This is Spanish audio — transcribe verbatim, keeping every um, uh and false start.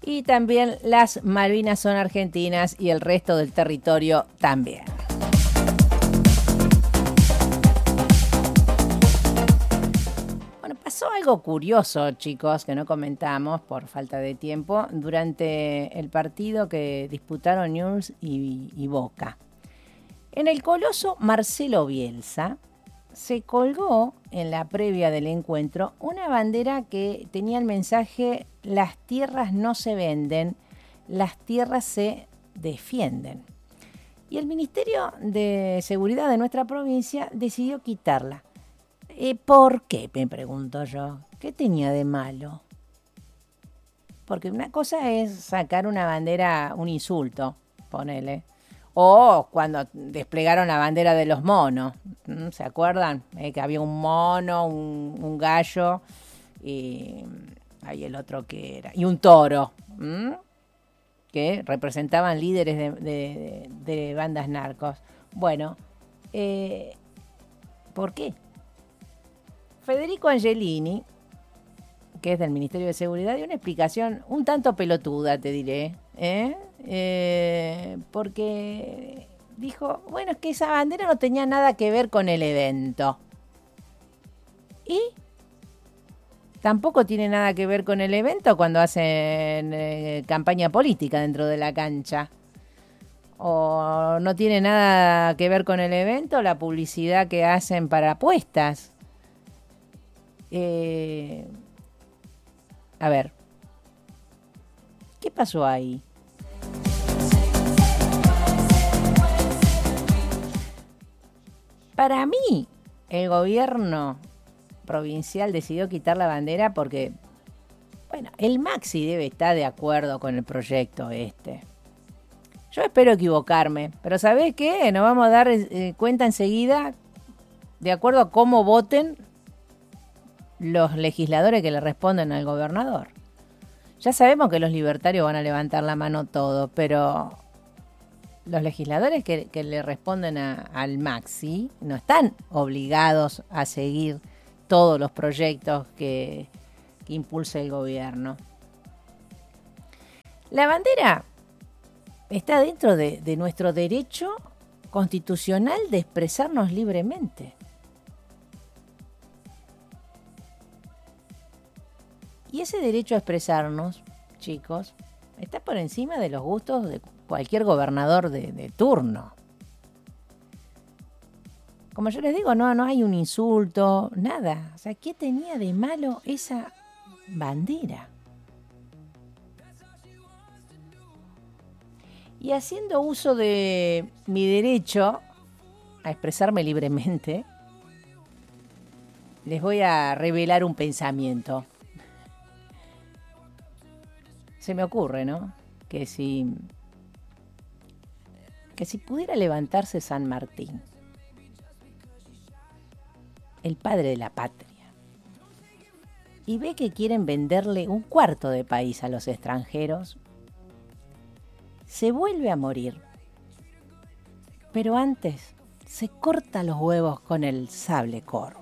Y también las Malvinas son argentinas y el resto del territorio también. Bueno, pasó algo curioso, chicos, que no comentamos por falta de tiempo, durante el partido que disputaron Newell's y, y Boca. En el coloso Marcelo Bielsa se colgó en la previa del encuentro una bandera que tenía el mensaje: las tierras no se venden, las tierras se defienden. Y el Ministerio de Seguridad de nuestra provincia decidió quitarla. Eh, ¿Por qué? Me pregunto yo. ¿Qué tenía de malo? Porque una cosa es sacar una bandera, un insulto, ponele. O cuando desplegaron la bandera de los monos, ¿se acuerdan? Eh, que había un mono, un, un gallo, y ahí el otro que era, y un toro, ¿m? Que representaban líderes de, de, de, de bandas narcos. Bueno, eh, ¿por qué? Federico Angelini, que es del Ministerio de Seguridad, dio una explicación un tanto pelotuda, te diré, ¿eh? Eh, porque dijo, bueno, es que esa bandera no tenía nada que ver con el evento. Y tampoco tiene nada que ver con el evento cuando hacen eh, campaña política dentro de la cancha. O no tiene nada que ver con el evento la publicidad que hacen para apuestas. Eh, a ver, ¿qué pasó ahí? Para mí, el gobierno provincial decidió quitar la bandera porque, bueno, el Maxi debe estar de acuerdo con el proyecto este. Yo espero equivocarme, pero ¿sabés qué? Nos vamos a dar eh, cuenta enseguida, de acuerdo a cómo voten los legisladores que le responden al gobernador. Ya sabemos que los libertarios van a levantar la mano todo, pero los legisladores que, que le responden a, al Maxi no están obligados a seguir todos los proyectos que, que impulsa el gobierno. La bandera está dentro de, de nuestro derecho constitucional de expresarnos libremente. Y ese derecho a expresarnos, chicos, está por encima de los gustos de cualquier gobernador de, de turno. Como yo les digo, no, no hay un insulto, nada. O sea, ¿qué tenía de malo esa bandera? Y haciendo uso de mi derecho a expresarme libremente, les voy a revelar un pensamiento. Se me ocurre, ¿no? Que si, que si pudiera levantarse San Martín, el padre de la patria, y ve que quieren venderle un cuarto de país a los extranjeros, se vuelve a morir. Pero antes se corta los huevos con el sable corvo.